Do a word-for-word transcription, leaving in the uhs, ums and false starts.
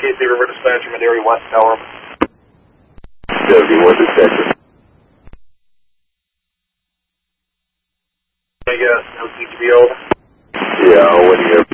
Casey River Dispatcher, Madera West Tower. seventy-one detective. I guess, no C T B over. Yeah, when you